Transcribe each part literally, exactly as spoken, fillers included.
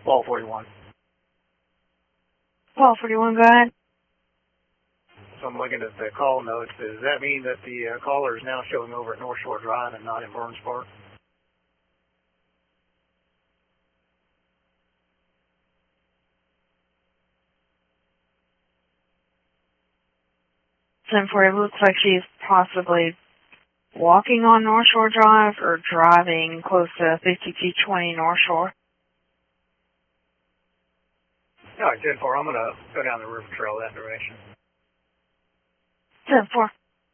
Paul forty-one. Paul forty-one, go ahead. So I'm looking at the call notes. Does that mean that the uh, caller is now showing over at North Shore Drive and not in Burns Park? ten forty, it looks like she's possibly walking on North Shore Drive or driving close to fifty-two twenty North Shore. All right, ten four, I'm going to go down the river trail that direction. ten four.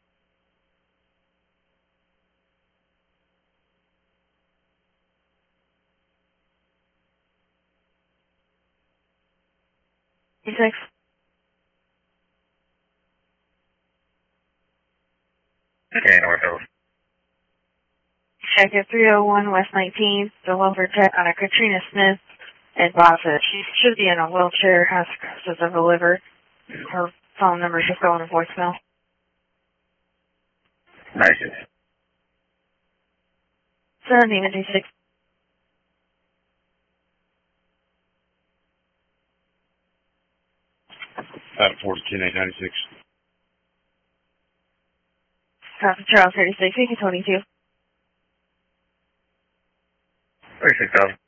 six. Okay, North Hills. Check it, three oh one West nineteenth, delivered to uh, Katrina Smith, advised that she should be in a wheelchair, has crosses of the liver. Her phone number is just going to voicemail. Nice. seventeen fifty-six. Uh, forty-two ninety-six. Copy, Charles thirty-six, twenty-two. thirty-six thousand.